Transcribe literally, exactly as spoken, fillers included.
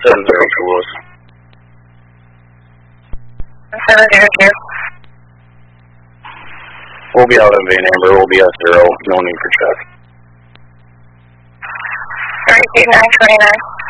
seven zero two Lewis. seven zero two. We'll be out in Van Amber. We'll be at zero. No need for check. thirty-two nine twenty-nine.